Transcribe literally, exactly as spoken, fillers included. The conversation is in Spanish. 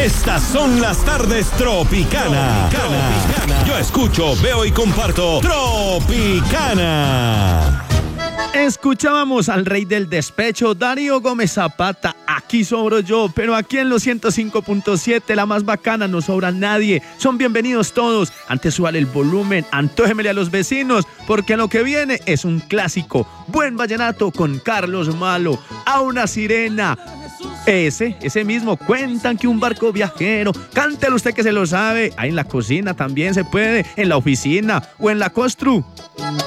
Estas son las tardes Tropicana. Tropicana. Yo escucho, veo y comparto Tropicana. Escuchábamos al rey del despecho, Darío Gómez Zapata. Aquí sobro yo, pero aquí en los ciento cinco punto siete, la más bacana, no sobra nadie. Son bienvenidos todos. Antes súbale el volumen, antójemele a los vecinos, porque lo que viene es un clásico. Buen vallenato con Carlos Malo, A una sirena. Ese, ese mismo, cuentan que un barco viajero. Cántelo usted que se lo sabe. Ahí en la cocina también se puede, en la oficina o en la constru.